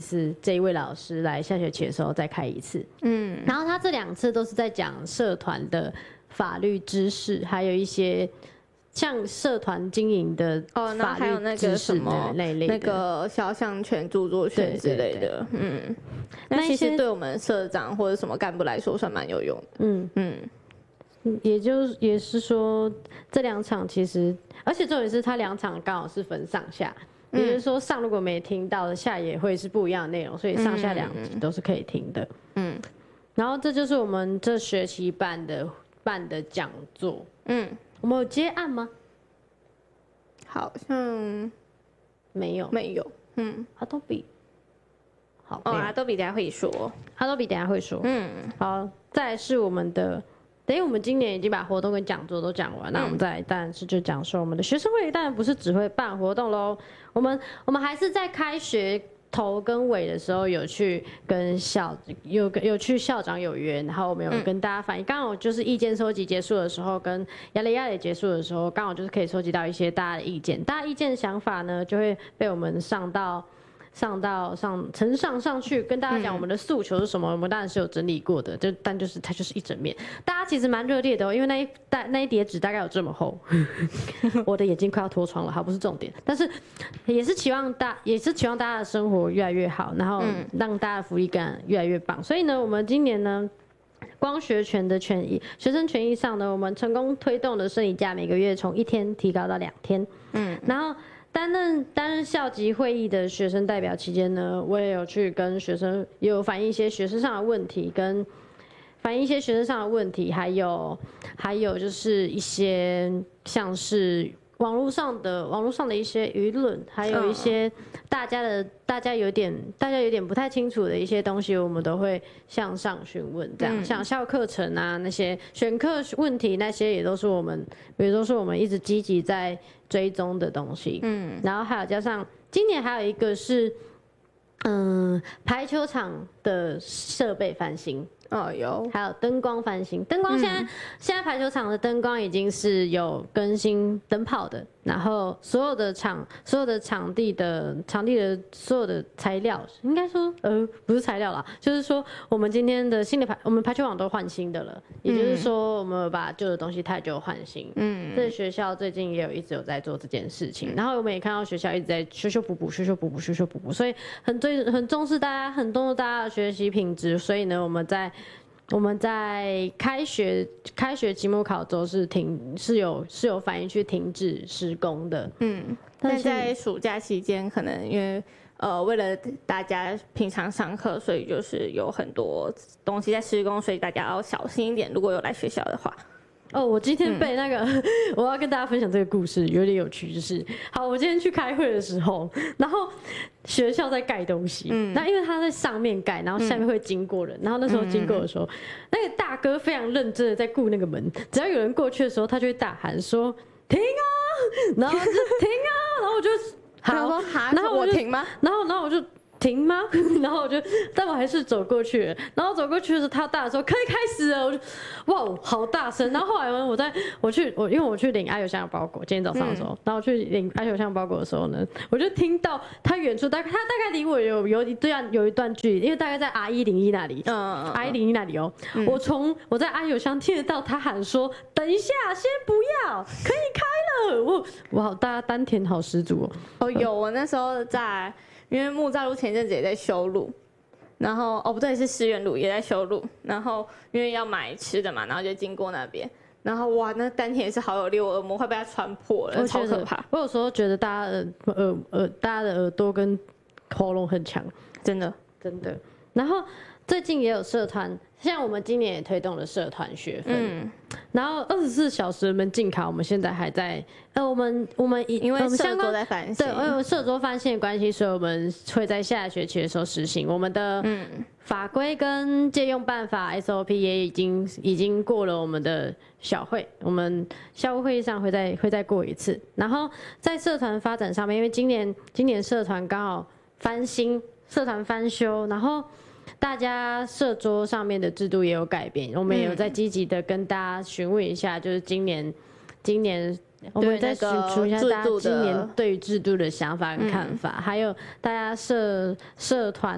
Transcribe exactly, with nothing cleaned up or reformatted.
次这一位老师来下学期的时候再开一次。嗯，然后他这两次都是在讲社团的法律知识，还有一些像社团经营的哦，然后还有那个什么那类那个肖像权、著作权之类的。嗯，那其实对我们社长或者什么干部来说算蛮有用的。嗯嗯。 也就也是说，这两场其实，而且重点是它两场刚好是分上下，也就是说上如果没听到的，下也会是不一样的内容，所以上下两集都是可以听的。嗯，然后这就是我们这学期办的办的讲座。嗯，我们有接案吗？ 好像没有， 没有。嗯 ，Adobe。好， 哦 ，Adobe 等下会说 ，Adobe 等下会说。嗯，好，再来是我们的。等于我们今年已经把活动跟讲座都讲完，那我们再来当然是就讲说我们的学生会当然不是只会办活动喽，我们我们还是在开学头跟尾的时候有去跟校有有去校长有约，然后我们有跟大家反映，刚好就是意见收集结束的时候，跟亚雷亚雷结束的时候，刚好就是可以收集到一些大家的意见，大家意见想法呢就会被我们上到。上到上呈上上去，跟大家讲我们的诉求是什么，嗯、我们当然是有整理过的，就但就是它就是一整面，大家其实蛮热烈的哦，因为那一大那一叠纸大概有这么厚，我的眼睛快要脱窗了，好不是重点，但是也是期望大也是期望大家的生活越来越好，然后让大家的福利感越来越棒，所以呢，我们今年呢。光学权的权益，学生权益上呢，我们成功推动的生理假每个月从一天提高到两天，嗯，然后。担任担任校级会议的学生代表期间呢，我也有去跟学生也有反映一些学生上的问题，跟反映一些学生上的问题，还有还有就是一些像是网络上的网络上的一些舆论，还有一些大家的大家有点大家有点不太清楚的一些东西，我们都会向上询问，这样、嗯、像校课程啊那些选课问题那些也都是我们，比如说是我们一直积极在追踪的东西。嗯，然后还有加上今年还有一个是，嗯，排球场的设备翻新。 哦，有， 还有灯光翻新，灯光现在、嗯、现在排球场的灯光已经是有更新灯泡的，然后所有的场所有的场地的场地的所有的材料，应该说呃不是材料啦，就是说我们今天的新的排我们排球网都换新的了，也就是说我们把旧的东西太旧换新。嗯，这学校最近也有一直有在做这件事情，然后我们也看到学校一直在修修补补修修补补修修补补，所以很最很重视大家很重视大家的学习品质，所以呢我们在。我们在开学开学期末考周是停是有是有反映去停止施工的，嗯， 但在暑假期间，可能因为呃为了大家平常上课，所以就是有很多东西在施工，所以大家要小心一点。如果有来学校的话。 哦，我今天被那个，嗯、我要跟大家分享这个故事，有点有趣，就是好，我今天去开会的时候，然后学校在盖东西，嗯，那因为他在上面盖，然后下面会经过人，嗯、然后那时候经过的时候，嗯、那个大哥非常认真的在顾那个门，只要有人过去的时候，他就会大喊说停啊，然后就停啊，然后我就好， 然后我停吗？ 然后然后我就。停吗？然后我就，但我还是走过去了。然后走过去的时候，他大的时候可以开始了，我就哇，好大声！然后后来呢，我在我去我因为我去领阿邮箱的包裹，今天早上的时候，嗯、然后我去领阿邮箱包裹的时候呢，我就听到他远处大概他大概离我有有一段有一段距离，因为大概在 R 一零一那里，嗯 R 一零一那里哦，嗯、我从我在阿邮箱听得到他喊说：“等一下，先不要，可以开了。”我哇，大家丹田好十足哦。 哦，有我那时候在。因为木栅路前阵子也在修路，然后哦不对是石原路也在修路，然后因为要买吃的嘛，然后就经过那边，然后哇那丹田也是好有力，我耳膜快被它穿破了，超可怕。 我有时候觉得大家的耳耳大家的耳朵跟喉咙很强， 真的真的。然后最近也有社团，像我们今年也推动了社团学分，嗯、然后二十四小时门禁卡，我们现在还在，呃，我们我们因为社桌在翻新， 对，因为社桌翻新的关系，所以我们会在下学期的时候实行我们的法规跟借用办法 S O P 也已经已经过了我们的小会，我们校务会议上会再会再过一次，然后在社团发展上面，因为今年今年社团刚好翻新，社团翻修，然后。大家社桌上面的制度也有改变，我们也有在积极的跟大家询问一下，就是今年，今年我们再询问一下大家今年对于制度的想法跟看法，还有大家社社团